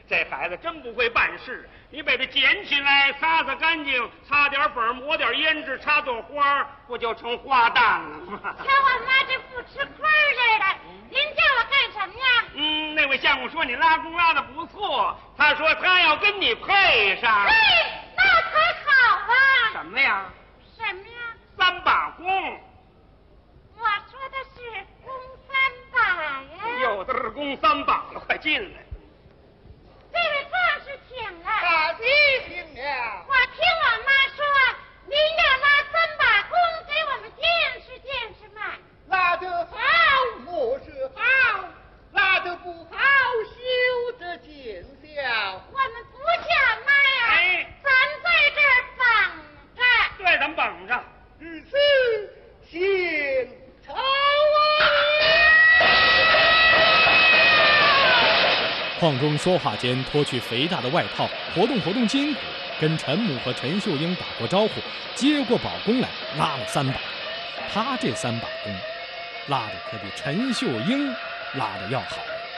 这孩子真不会办事，你把它捡起来，擦擦干净，擦点粉，抹点胭脂，插朵花，不就成花旦了吗？ 瞧我妈这不吃亏似的，您叫我干什么呀？ 那位相公说你拉弓拉的不错，他说他要跟你配上。 那才好啊！ 什么呀？ 什么呀 ？3把弓。 我说的是弓3把呀。 有的是弓3把了，快进来。 这位壮士请了。 大弟请了。 我听我妈说，您要拉3把弓给我们见识见识嘛。 拉得好，莫是好；拉得不好，休得见笑。 我们不叫妈呀，咱在这儿绑着。 对，咱们绑着。 日此献朝啊！ 邝中说话间脱去肥大的外套，活动活动筋骨，跟陈母和陈秀英打过招呼，接过宝弓来拉了3把。他这3把弓，拉的可比陈秀英拉的要好。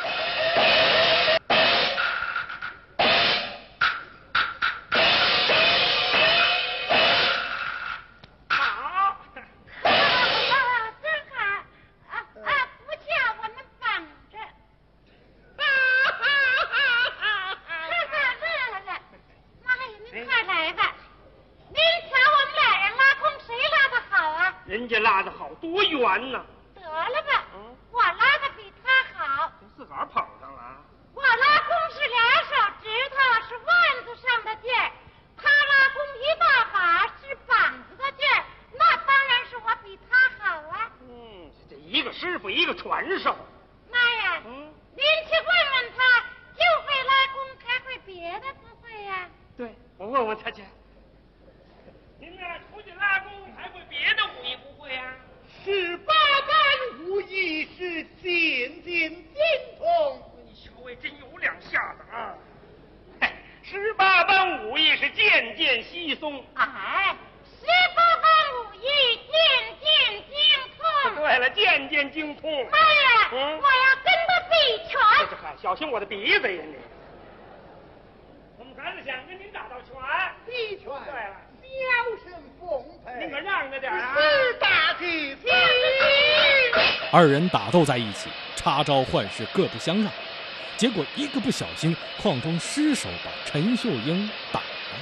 人家拉得好，多圆呢！ 得了吧，我拉的比他好。 自个儿捧上了。 我拉弓是2手指头，是腕子上的劲儿；他拉弓1大把，是膀子的劲儿。那当然是我比他好啊。 这一个师傅，一个传授。 妈呀，您去问问他，就会拉弓，还会别的不会呀？ 对，我问问他去。您呢，出去拉弓还会别的武艺不会呀 18般武艺是渐渐精通。 你小尉真有两下子啊！18般武艺是渐渐稀松。 哎，18般武艺渐渐精通。 对了，渐渐精通。 妈呀，我要跟他比拳。 小心我的鼻子呀你！我们孩子想跟您打道拳。 比拳。 对了。 娇生奉陪， 你可让着点啊！ 是大弟弟。 2人打斗在一起，插招换式，各不相让。结果一个不小心，邝中失手把陈秀英打了。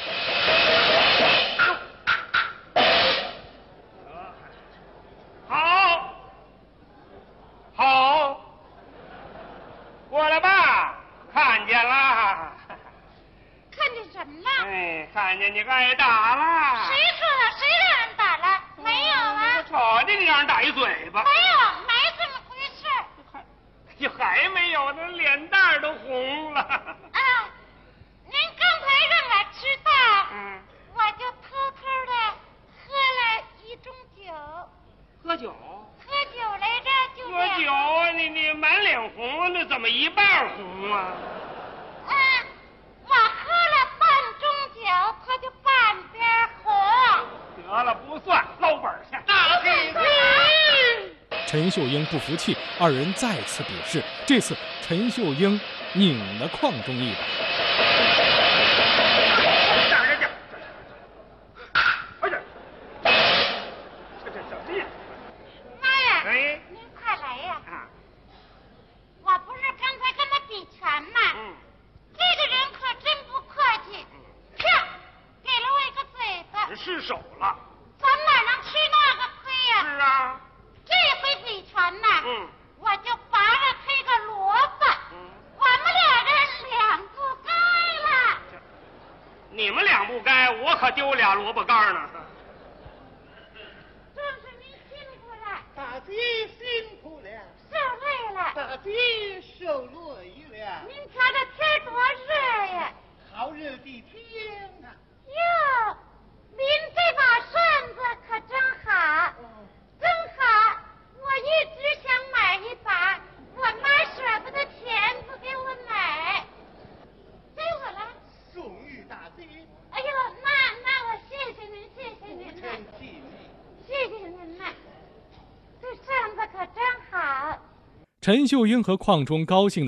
好，过来吧，看见了。 看见什么了？ 看见你挨打了。 谁说的？谁让人打了？没有啊。 瞅见你让人打一嘴巴。 没有，没这么回事。 还没有，那脸蛋都红了。 您刚才让我知道，我就偷偷的喝了1盅酒。 喝酒？ 喝酒来着，就喝酒啊！你满脸红，那怎么一半红啊？ 我喝了半盅酒，他就半边红。 得了，不算，捞本去。 大弟弟。 陈秀英不服气，2人再次比试。这次陈秀英拧了邝中一把。 这什么呀？ 妈呀！您快来呀！我不是刚才跟他比拳吗？这个人可真不客气，啪，给了我一个嘴巴。 失手了。 咱哪能吃那个亏呀？ 是啊。 这回比拳呐，我就拔了他一个萝卜。我们2人两不该了。 你们俩不该，我可丢俩萝卜干呢。 壮士您辛苦了。 大弟辛苦了。 受累了。 大弟受累了。 您瞧这天多热呀！ 好热的天啊！ 哟，您这把扇子可真好，真好！我一直想买一把，我妈舍不得钱不给我买，给我了。 送与大弟。 哎呦，那我谢谢您，谢谢您了，谢谢您了。这扇子可真好。 陈秀英和邝中高兴的